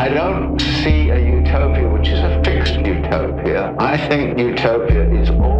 I don't see a utopia which is a fixed utopia. I think utopia is all